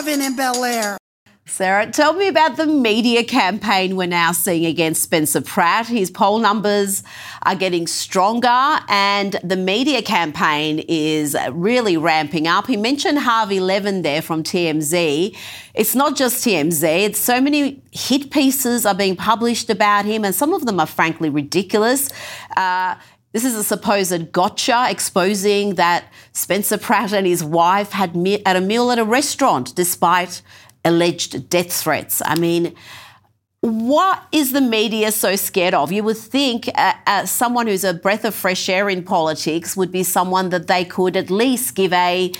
11 in Bel Air. Sarah, tell me about the media campaign we're now seeing against Spencer Pratt. His poll numbers are getting stronger and the media campaign is really ramping up. He mentioned Harvey Levin there from TMZ. It's not just TMZ, it's so many hit pieces are being published about him and some of them are frankly ridiculous. This is a supposed gotcha exposing that Spencer Pratt and his wife had a meal at a restaurant despite alleged death threats. I mean, what is the media so scared of? You would think someone who's a breath of fresh air in politics would be someone that they could at least give a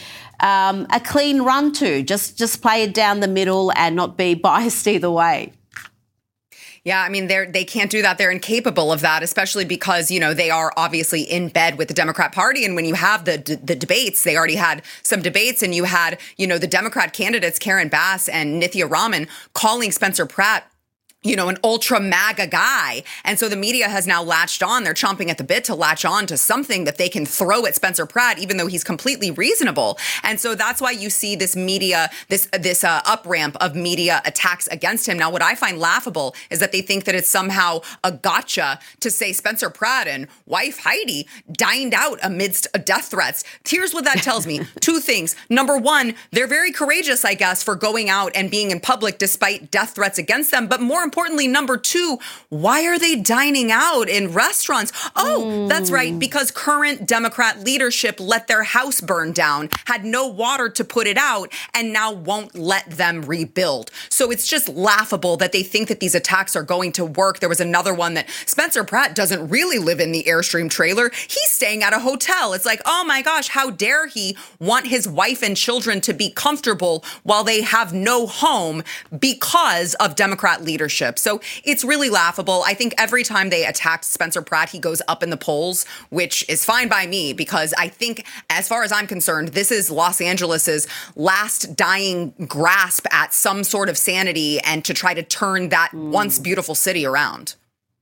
clean run to, just play it down the middle and not be biased either way. Yeah, I mean, they can't do that. They're incapable of that, especially because, you know, they are obviously in bed with the Democrat Party. And when you have the debates, they already had some debates and you had, you know, the Democrat candidates, Karen Bass and Nithya Raman, calling Spencer Pratt, you know, an ultra MAGA guy. And so the media has now latched on. They're chomping at the bit to latch on to something that they can throw at Spencer Pratt, even though he's completely reasonable. And so that's why you see this media, this up-ramp of media attacks against him. Now, what I find laughable is that they think that it's somehow a gotcha to say Spencer Pratt and wife Heidi dined out amidst death threats. Here's what that tells me. Two things. Number one, they're very courageous, I guess, for going out and being in public despite death threats against them. But more importantly, number two, why are they dining out in restaurants? Oh, that's right, because current Democrat leadership let their house burn down, had no water to put it out, and now won't let them rebuild. So it's just laughable that they think that these attacks are going to work. There was another one that Spencer Pratt doesn't really live in the Airstream trailer. He's staying at a hotel. It's like, oh my gosh, how dare he want his wife and children to be comfortable while they have no home because of Democrat leadership. So it's really laughable. I think every time they attacked Spencer Pratt, he goes up in the polls, which is fine by me because I think, as far as I'm concerned, this is Los Angeles's last dying grasp at some sort of sanity and to try to turn that once beautiful city around.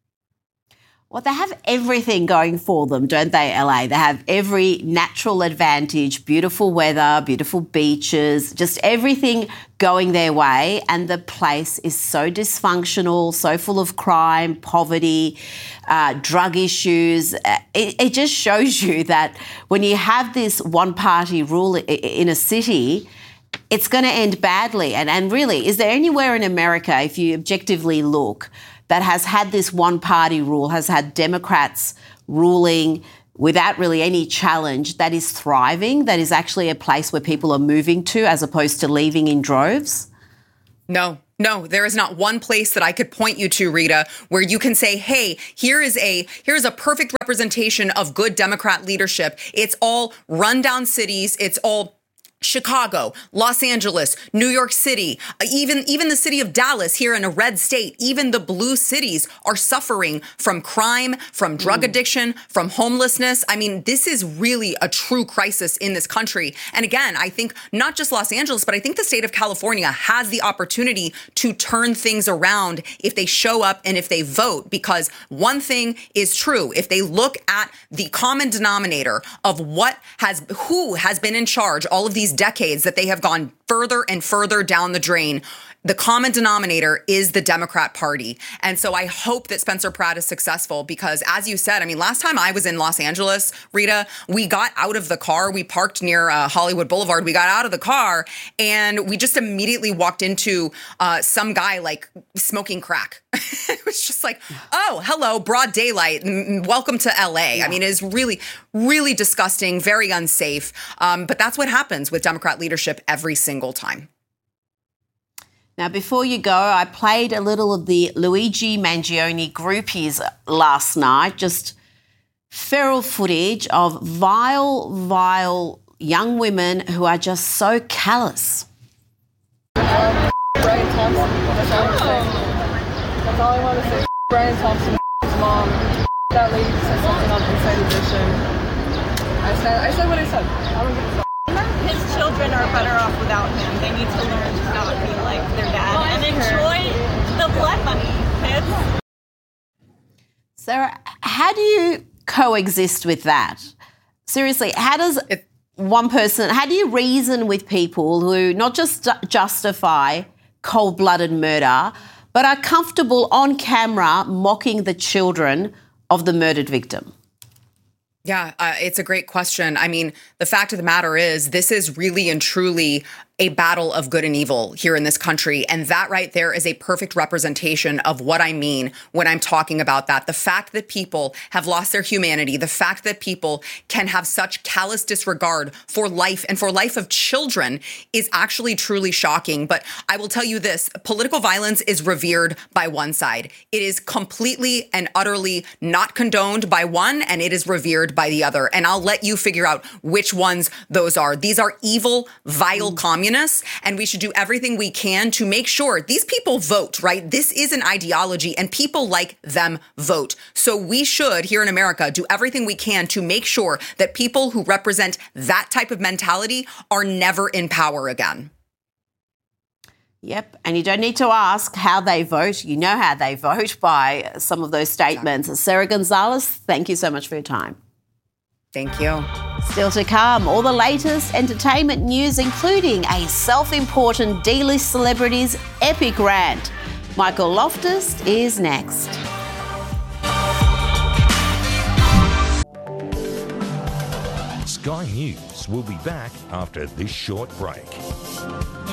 Well, they have everything going for them, don't they, LA? They have every natural advantage, beautiful weather, beautiful beaches, just everything going their way. And the place is so dysfunctional, so full of crime, poverty, drug issues. It just shows you that when you have this one-party rule in a city, it's going to end badly. And really, is there anywhere in America, if you objectively look, that has had this one-party rule, has had Democrats ruling without really any challenge, that is thriving, that is actually a place where people are moving to as opposed to leaving in droves? No, there is not one place that I could point you to, Rita, where you can say, hey, here's a perfect representation of good Democrat leadership. It's all rundown cities. It's all Chicago, Los Angeles, New York City, even the city of Dallas here in a red state, even the blue cities are suffering from crime, from drug addiction, from homelessness. I mean, this is really a true crisis in this country. And again, I think not just Los Angeles, but I think the state of California has the opportunity to turn things around if they show up and if they vote, because one thing is true. If they look at the common denominator of who has been in charge all of these decades that they have gone further and further down the drain, the common denominator is the Democrat Party. And so I hope that Spencer Pratt is successful because, as you said, I mean, last time I was in Los Angeles, Rita, we got out of the car. We parked near Hollywood Boulevard. We got out of the car and we just immediately walked into some guy like smoking crack. It was just like, oh, hello, broad daylight. Welcome to LA. Yeah. I mean, it is really, really disgusting, very unsafe. But that's what happens with Democrat leadership every single time. Now, before you go, I played a little of the Luigi Mangione groupies last night, just feral footage of vile young women who are just so callous. Brian Thompson, that's all I'm saying. That's all I want to say. Brian Thompson, his mom. That lady said something on Inside Edition. I said what I said. I don't give a fuck. His children are better off without him. They need to learn to not be like their dad and enjoy the blood money, kids. Sarah, how do you coexist with that? Seriously, how does one person, how do you reason with people who not just justify cold-blooded murder, but are comfortable on camera mocking the children of the murdered victim? Yeah, it's a great question. I mean, the fact of the matter is this is really and truly a battle of good and evil here in this country. And that right there is a perfect representation of what I mean when I'm talking about that. The fact that people have lost their humanity, the fact that people can have such callous disregard for life and for life of children is actually truly shocking. But I will tell you this, political violence is revered by one side. It is completely and utterly not condoned by one, and it is revered by the other. And I'll let you figure out which ones those are. These are evil, vile communists. And we should do everything we can to make sure these people vote, right? This is an ideology and people like them vote. So we should, here in America, do everything we can to make sure that people who represent that type of mentality are never in power again. Yep, and you don't need to ask how they vote. You know how they vote by some of those statements. Exactly. Sarah Gonzalez, thank you so much for your time. Thank you. Still to come, all the latest entertainment news, including a self-important D-list celebrity's epic rant. Michael Loftus is next. Sky News will be back after this short break.